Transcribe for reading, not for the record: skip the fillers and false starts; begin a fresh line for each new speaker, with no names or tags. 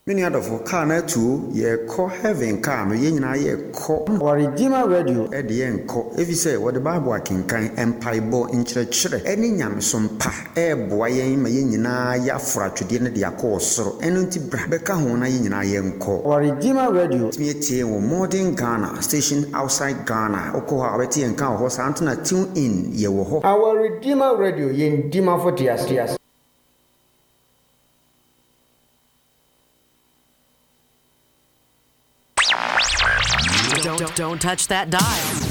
Many other for car na too, ye call heaven car, no yen ye call or Redeemer Radio at the end call. If you say what the Bible can empire bo in church, any yam some pa, boy, my yina ya to dinner the course, so enunti brabeka hona yina yen call. Or Redeemer Radio, me or modern Ghana, station outside Ghana, Okoha, Betty and Cow horse Antona tune in ye wo. Our Redeemer Radio yen Dima for Tias.
Don't touch that dial.